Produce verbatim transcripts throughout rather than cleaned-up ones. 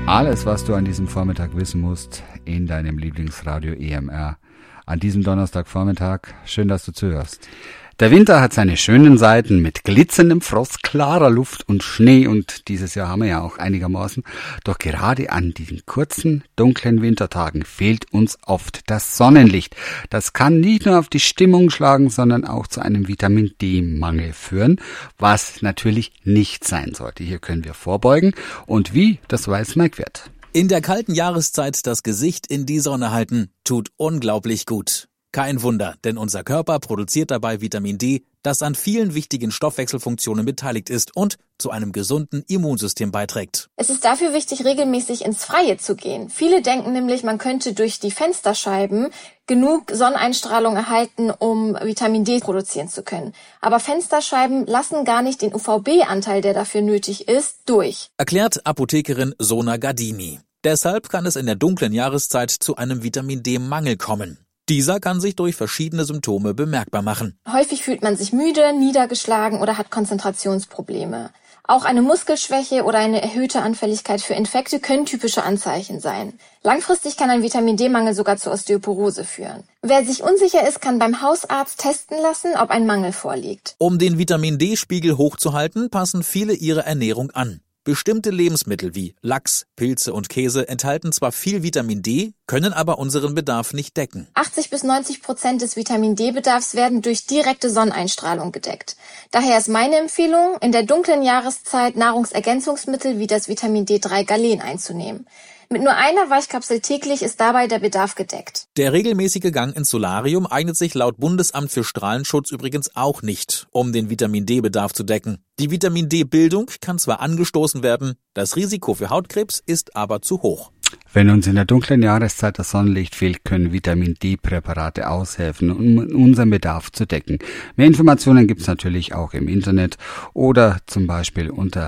Alles, was du an diesem Vormittag wissen musst, in deinem Lieblingsradio E M R. An diesem Donnerstagvormittag. Schön, dass du zuhörst. Der Winter hat seine schönen Seiten mit glitzerndem Frost, klarer Luft und Schnee, und dieses Jahr haben wir ja auch einigermaßen. Doch gerade an diesen kurzen, dunklen Wintertagen fehlt uns oft das Sonnenlicht. Das kann nicht nur auf die Stimmung schlagen, sondern auch zu einem Vitamin-D-Mangel führen, was natürlich nicht sein sollte. Hier können wir vorbeugen, und wie, das weiß Mike Wirth. In der kalten Jahreszeit das Gesicht in die Sonne halten, tut unglaublich gut. Kein Wunder, denn unser Körper produziert dabei Vitamin D, das an vielen wichtigen Stoffwechselfunktionen beteiligt ist und zu einem gesunden Immunsystem beiträgt. Es ist dafür wichtig, regelmäßig ins Freie zu gehen. Viele denken nämlich, man könnte durch die Fensterscheiben genug Sonneneinstrahlung erhalten, um Vitamin D produzieren zu können. Aber Fensterscheiben lassen gar nicht den U V B-Anteil, der dafür nötig ist, durch. Erklärt Apothekerin Sona Gardini. Deshalb kann es in der dunklen Jahreszeit zu einem Vitamin D-Mangel kommen. Dieser kann sich durch verschiedene Symptome bemerkbar machen. Häufig fühlt man sich müde, niedergeschlagen oder hat Konzentrationsprobleme. Auch eine Muskelschwäche oder eine erhöhte Anfälligkeit für Infekte können typische Anzeichen sein. Langfristig kann ein Vitamin-D-Mangel sogar zur Osteoporose führen. Wer sich unsicher ist, kann beim Hausarzt testen lassen, ob ein Mangel vorliegt. Um den Vitamin-D-Spiegel hochzuhalten, passen viele ihre Ernährung an. Bestimmte Lebensmittel wie Lachs, Pilze und Käse enthalten zwar viel Vitamin D, können aber unseren Bedarf nicht decken. achtzig bis neunzig Prozent des Vitamin-D-Bedarfs werden durch direkte Sonneneinstrahlung gedeckt. Daher ist meine Empfehlung, in der dunklen Jahreszeit Nahrungsergänzungsmittel wie das Vitamin D drei Galen einzunehmen. Mit nur einer Weichkapsel täglich ist dabei der Bedarf gedeckt. Der regelmäßige Gang ins Solarium eignet sich laut Bundesamt für Strahlenschutz übrigens auch nicht, um den Vitamin-D-Bedarf zu decken. Die Vitamin-D-Bildung kann zwar angestoßen werden, das Risiko für Hautkrebs ist aber zu hoch. Wenn uns in der dunklen Jahreszeit das Sonnenlicht fehlt, können Vitamin-D-Präparate aushelfen, um unseren Bedarf zu decken. Mehr Informationen gibt's natürlich auch im Internet oder zum Beispiel unter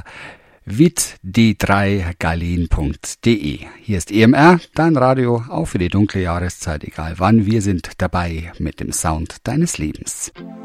vit d drei galen punkt de. Hier ist E M R, dein Radio, auch für die dunkle Jahreszeit, egal wann. Wir sind dabei mit dem Sound deines Lebens.